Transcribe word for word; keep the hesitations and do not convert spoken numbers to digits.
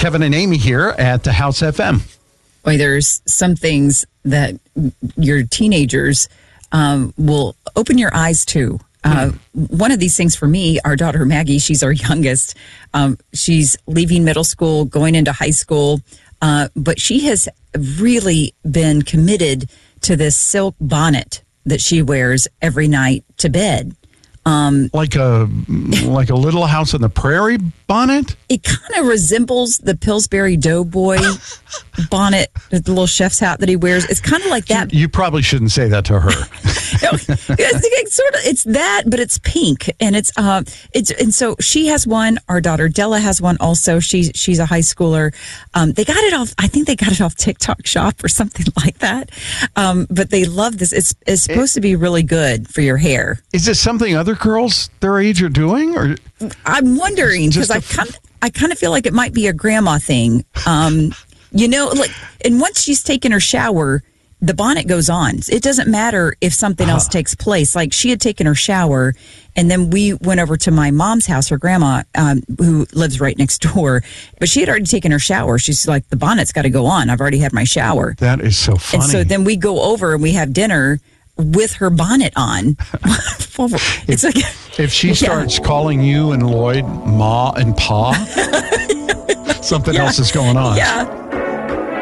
Kevin and Amy here at the House F M. Boy, there's some things that your teenagers um, will open your eyes to. Uh, one of these things for me, our daughter Maggie, she's our youngest. Um, she's leaving middle school, going into high school, uh, but she has really been committed to this silk bonnet that she wears every night to bed. Um, like a like a Little House on the Prairie bonnet? It kind of resembles the Pillsbury Doughboy bonnet, the little chef's hat that he wears. It's kind of like that. You, you probably shouldn't say that to her. it's, it's sort of it's that, but it's pink, and it's uh, it's and so she has one. Our daughter Della has one also. She's she's a high schooler. Um, they got it off. I think they got it off TikTok Shop or something like that. Um, but they love this. It's it's supposed it, to be really good for your hair. Is this something other girls their age are doing, or I'm wondering because I kind of I kind of feel like it might be a grandma thing. Um, you know, like, and once she's taken her shower, the bonnet goes on. It doesn't matter if something else uh-huh. takes place. Like she had taken her shower, and then we went over to my mom's house, her grandma, um, who lives right next door. But she had already taken her shower. She's like, the bonnet's got to go on. I've already had my shower. That is so funny. And so then we go over and we have dinner with her bonnet on. It's if, like if she yeah. starts calling you and Lloyd Ma and Pa, something yeah. else is going on. Yeah.